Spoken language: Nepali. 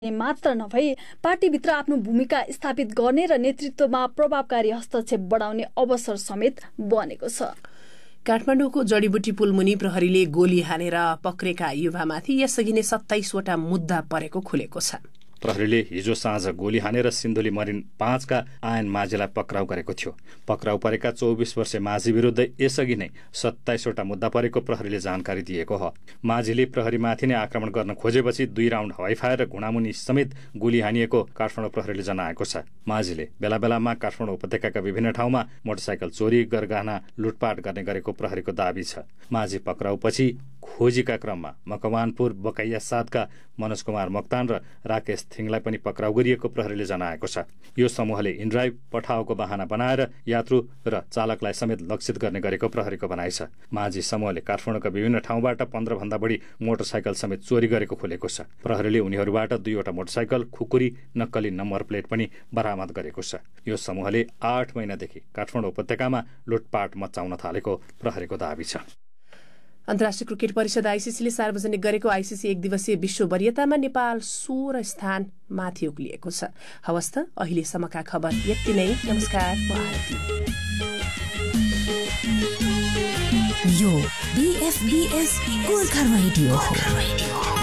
मात्र नभई पार्टीभित्र आफ्नो भूमिका स्थापित गर्ने र नेतृत्वमा प्रभावकारी हस्तक्षेप बढाउने अवसर समेत बनेको छ। काठमाडौँको जडीबुटी पुल मुनि प्रहरीले गोली हानेर पक्रेका युवामाथि यसअघि नै 27 वटा मुद्दा परेको खुलेको छ। प्रहरीले हिजो साँझ गोली हानेर सिन्धुली मरिन 5 का आयन माझीलाई पक्राउ गरेको थियो। पक्राउ परेका 24 वर्षे माझी विरुद्ध यसअघि नै 27 वटा मुद्दा परेको प्रहरीले जानकारी दिएको हो। माझीले प्रहरीमाथि नै आक्रमण गर्न खोजेपछि 2 राउन्ड हवाई फायर र घुँडामुनि समेत गोली हानिएको काठमाडौँ प्रहरीले जनाएको छ। माझीले बेला बेलामा काठमाडौँ उपत्यकाका विभिन्न ठाउँमा मोटरसाइकल चोरी, गरगहना लुटपाट गर्ने गरेको प्रहरीको दाबी छ। माझी पक्राउपछि खोजीका क्रममा मकवानपुर बकैया 7 का मनोज कुमार मोक्तान र राकेश थिङलाई पनि पक्राउ गरिएको प्रहरीले जनाएको छ। यो समूहले इनड्राइभ पठाओको बहाना बनाएर यात्रु र चालकलाई समेत लक्षित गर्ने गरेको प्रहरीको भनाइ छ। माझी समूहले काठमाडौँका विभिन्न ठाउँबाट 15 भन्दा बढी मोटरसाइकल समेत चोरी गरेको खुलेको छ। प्रहरीले उनीहरूबाट 2 वटा मोटरसाइकल, खुकुरी, नक्कली नम्बर प्लेट पनि बरामद गरेको छ। यो समूहले 8 महिनादेखि काठमाडौँ उपत्यकामा लुटपाट मचाउन थालेको प्रहरीको दाबी छ। अन्तर्राष्ट्रिय क्रिकेट परिषद आइसिसीले सार्वजनिक गरेको आइसिसी 1 दिवसीय विश्व वरियतामा नेपाल 16 स्थान माथि उक्लिएको छ। हवस् त अहिलेसम्मका खबर यति नै। नमस्कार। यो BFBS गोर्खा रेडियो हो।